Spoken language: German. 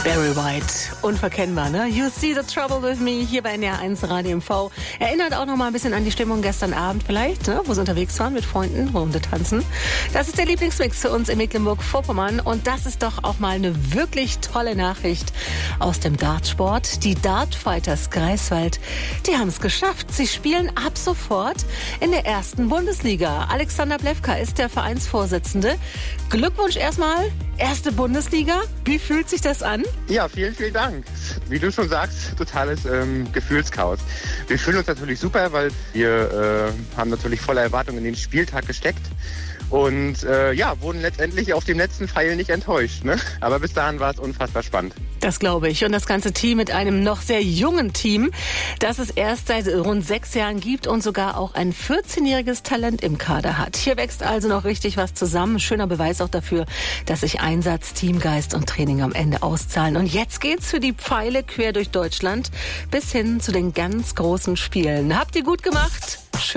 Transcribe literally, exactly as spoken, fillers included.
Barry White, unverkennbar, ne? You see the trouble with me, hier bei N D R eins Radio M V. Erinnert auch noch mal ein bisschen an die Stimmung gestern Abend vielleicht, ne? Wo sie unterwegs waren mit Freunden, Runde tanzen. Das ist der Lieblingsmix für uns in Mecklenburg-Vorpommern. Und das ist doch auch mal eine wirklich tolle Nachricht aus dem Dartsport. Die Dartfighters Greifswald, die haben es geschafft. Sie spielen ab sofort in der ersten Bundesliga. Alexander Plewka ist der Vereinsvorsitzende. Glückwunsch erstmal, erste Bundesliga. Wie fühlt sich das an? Ja, vielen, vielen Dank. Wie du schon sagst, totales ähm, Gefühlschaos. Wir fühlen uns natürlich super, weil wir äh, haben natürlich voller Erwartung in den Spieltag gesteckt. Und äh, ja, wurden letztendlich auf dem letzten Pfeil nicht enttäuscht. Ne? Aber bis dahin war es unfassbar spannend. Das glaube ich. Und das ganze Team mit einem noch sehr jungen Team, das es erst seit rund sechs Jahren gibt und sogar auch ein vierzehnjähriges Talent im Kader hat. Hier wächst also noch richtig was zusammen. Schöner Beweis auch dafür, dass sich Einsatz, Teamgeist und Training am Ende auszahlen. Und jetzt geht's für die Pfeile quer durch Deutschland bis hin zu den ganz großen Spielen. Habt ihr gut gemacht?